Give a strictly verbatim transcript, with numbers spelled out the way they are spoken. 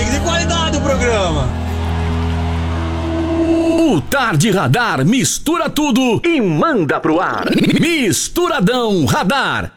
que ter qualidade o programa. O Tarde Radar mistura tudo e manda pro ar. Misturadão Radar.